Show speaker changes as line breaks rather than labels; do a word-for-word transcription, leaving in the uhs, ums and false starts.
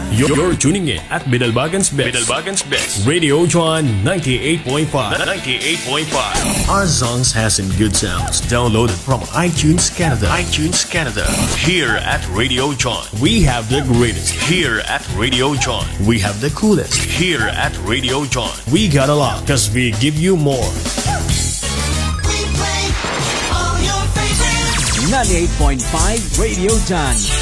You're, you're tuning in at Bidalbagan's Best. Bidalbagan's Best. Radio John ninety-eight point five. ninety-eight point five. Our songs has some good sounds. Downloaded from iTunes Canada. iTunes Canada. Here at Radio John, we have the greatest. Here at Radio John, we have the coolest. Here at Radio John, we got a lot because we give you more.
ninety-eight point five Radio John.